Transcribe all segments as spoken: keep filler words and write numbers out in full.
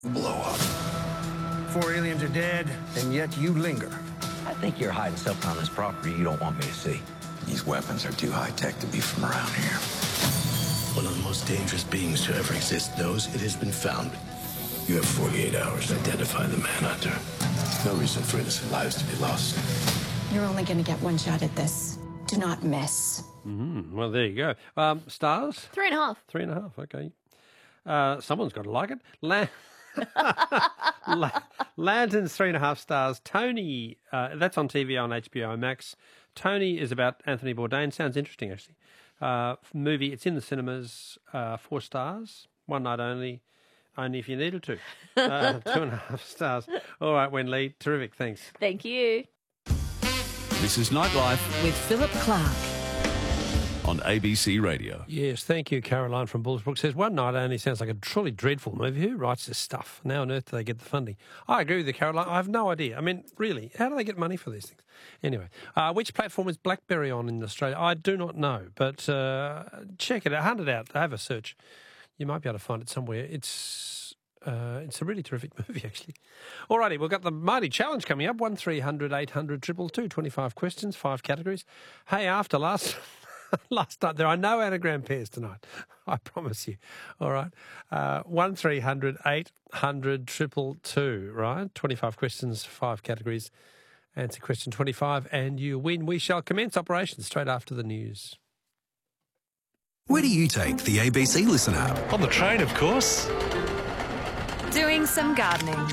blow up. Four aliens are dead, and yet you linger. I think you're hiding something on this property you don't want me to see. These weapons are too high-tech to be from around here. One of the most dangerous beings to ever exist knows it has been found. You have forty-eight hours to identify the manhunter. No reason for innocent lives to be lost. You're only going to get one shot at this. Do not miss. Mm, well, there you go. Um, stars? Three and a half. Three and a half, okay. Uh, someone's got to like it. La- La- Lanterns, three and a half stars. Tony, uh, that's on T V on H B O Max. Tony is about Anthony Bourdain. Sounds interesting, actually. Uh, movie, it's in the cinemas, uh, four stars, one night only, only if you needed to. Uh, two and a half stars. All right, Wenley, terrific, thanks. Thank you. This is Nightlife with Philip Clark on A B C Radio. Yes, thank you. Caroline from Bullsbrook says, one night only sounds like a truly dreadful movie. Who writes this stuff? Now on earth do they get the funding? I agree with you, Caroline. I have no idea. I mean, really, how do they get money for these things? Anyway, uh, which platform is BlackBerry on in Australia? I do not know, but uh, check it out, hunt it out, have a search. You might be able to find it somewhere. It's uh, it's a really terrific movie, actually. All righty, we've got the Mighty Challenge coming up. one three hundred eight hundred two two two, twenty-five questions, five categories. Hey, after last... Last night, there are no anagram pairs tonight. I promise you. All right. Uh, one three hundred eight hundred two two two, right? twenty-five questions, five categories. Answer question twenty-five and you win. We shall commence operations straight after the news. Where do you take the A B C Listen app? On the train, of course. Doing some gardening.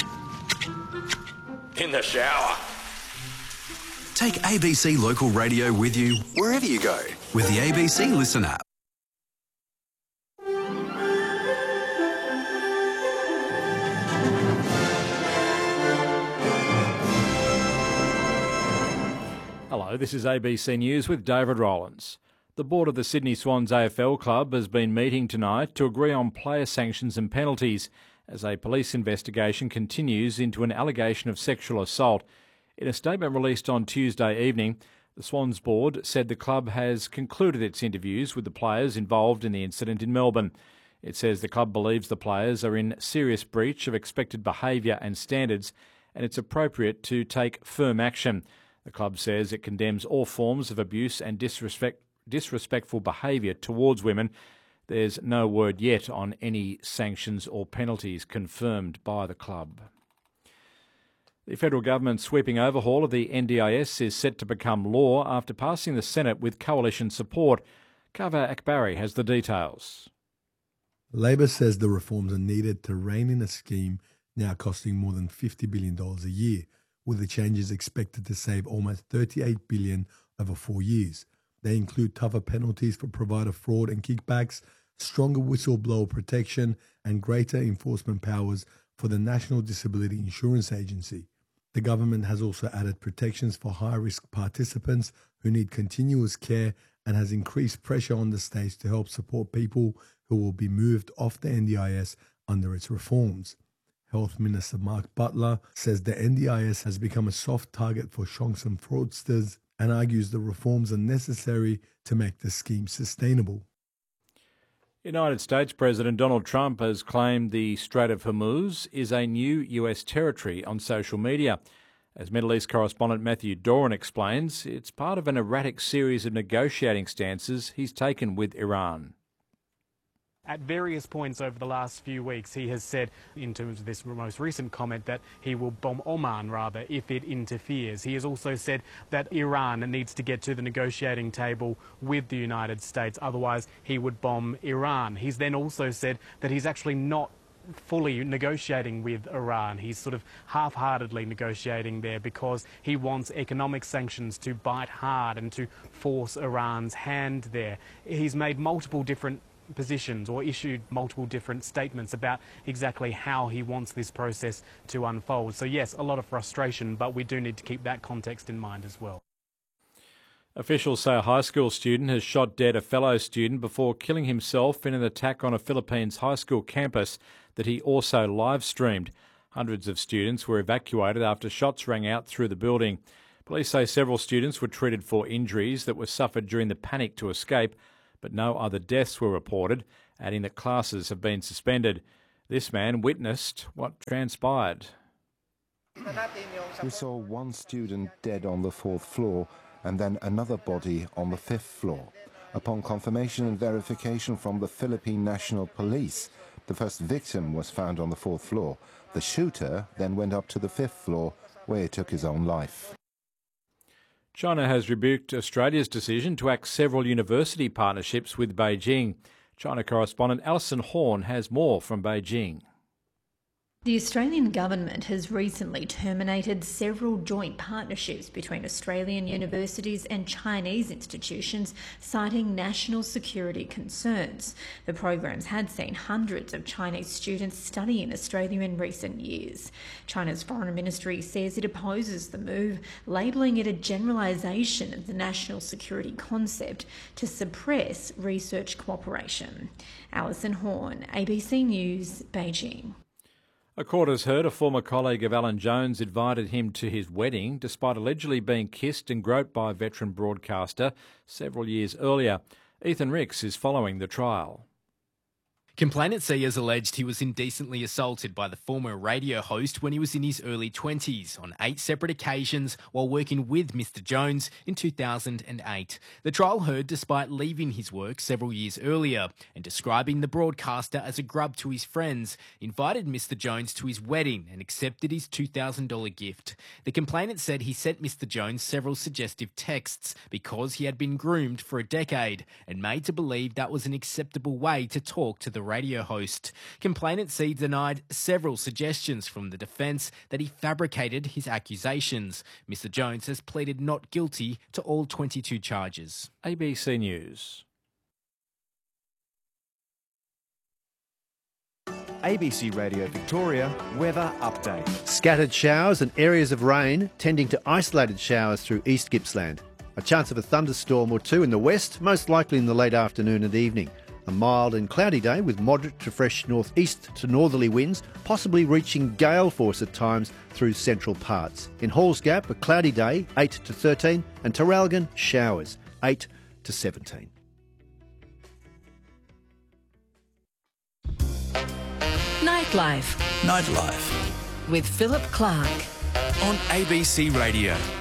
In the shower. Take A B C Local Radio with you wherever you go with the A B C Listen app. Hello, this is A B C News with David Rowlands. The board of the Sydney Swans A F L club has been meeting tonight to agree on player sanctions and penalties as a police investigation continues into an allegation of sexual assault. In a statement released on Tuesday evening, the Swans board said the club has concluded its interviews with the players involved in the incident in Melbourne. It says the club believes the players are in serious breach of expected behaviour and standards, and it's appropriate to take firm action. The club says it condemns all forms of abuse and disrespect, disrespectful behaviour towards women. There's no word yet on any sanctions or penalties confirmed by the club. The federal government's sweeping overhaul of the N D I S is set to become law after passing the Senate with coalition support. Kaveh Akbari has the details. Labor says the reforms are needed to rein in a scheme now costing more than fifty billion dollars a year, with the changes expected to save almost thirty-eight billion dollars over four years. They include tougher penalties for provider fraud and kickbacks, stronger whistleblower protection, and greater enforcement powers for the National Disability Insurance Agency. The government has also added protections for high-risk participants who need continuous care and has increased pressure on the states to help support people who will be moved off the N D I S under its reforms. Health Minister Mark Butler says the N D I S has become a soft target for shonks and fraudsters and argues the reforms are necessary to make the scheme sustainable. United States President Donald Trump has claimed the Strait of Hormuz is a new U S territory on social media. As Middle East correspondent Matthew Doran explains, it's part of an erratic series of negotiating stances he's taken with Iran. At various points over the last few weeks, he has said, in terms of this most recent comment, that he will bomb Oman, rather, if it interferes. He has also said that Iran needs to get to the negotiating table with the United States, otherwise he would bomb Iran. He's then also said that he's actually not fully negotiating with Iran. He's sort of half-heartedly negotiating there because he wants economic sanctions to bite hard and to force Iran's hand there. He's made multiple different positions or issued multiple different statements about exactly how he wants this process to unfold. So yes, a lot of frustration, but we do need to keep that context in mind as well. Officials say a high school student has shot dead a fellow student before killing himself in an attack on a Philippines high school campus that he also live-streamed. Hundreds of students were evacuated after shots rang out through the building. Police say several students were treated for injuries that were suffered during the panic to escape, but no other deaths were reported, adding that classes have been suspended. This man witnessed what transpired. We saw one student dead on the fourth floor and then another body on the fifth floor. Upon confirmation and verification from the Philippine National Police, the first victim was found on the fourth floor. The shooter then went up to the fifth floor, where he took his own life. China has rebuked Australia's decision to axe several university partnerships with Beijing. China correspondent Alison Horn has more from Beijing. The Australian government has recently terminated several joint partnerships between Australian universities and Chinese institutions, citing national security concerns. The programs had seen hundreds of Chinese students study in Australia in recent years. China's foreign ministry says it opposes the move, labelling it a generalisation of the national security concept to suppress research cooperation. Alison Horn, A B C News, Beijing. A court has heard a former colleague of Alan Jones invited him to his wedding despite allegedly being kissed and groped by a veteran broadcaster several years earlier. Ethan Ricks is following the trial. Complainant C has alleged he was indecently assaulted by the former radio host when he was in his early twenties on eight separate occasions while working with Mister Jones in two thousand eight. The trial heard despite leaving his work several years earlier and describing the broadcaster as a grub to his friends, invited Mister Jones to his wedding and accepted his two thousand dollars gift. The complainant said he sent Mister Jones several suggestive texts because he had been groomed for a decade and made to believe that was an acceptable way to talk to the radio host. Complainant C denied several suggestions from the defence that he fabricated his accusations. Mister Jones has pleaded not guilty to all twenty-two charges. A B C News. A B C Radio Victoria weather update. Scattered showers and areas of rain tending to isolated showers through East Gippsland. A chance of a thunderstorm or two in the west, most likely in the late afternoon and evening. A mild and cloudy day with moderate to fresh northeast to northerly winds, possibly reaching gale force at times through central parts. In Halls Gap, a cloudy day, eight to thirteen, and Terralgan, showers, eight to seventeen. Nightlife. Nightlife. With Philip Clark. On A B C Radio.